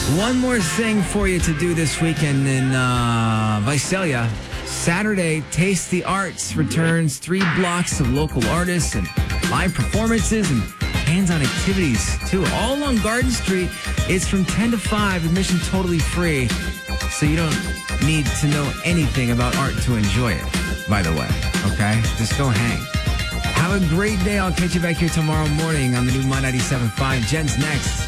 One more thing for you to do this weekend in Visalia. Saturday, Taste the Arts returns 3 blocks of local artists and live performances and hands-on activities, too. All along Garden Street. It's from 10 to 5, admission totally free. So you don't need to know anything about art to enjoy it, by the way. Okay? Just go hang. Have a great day. I'll catch you back here tomorrow morning on the new My 97.5. Jen's next.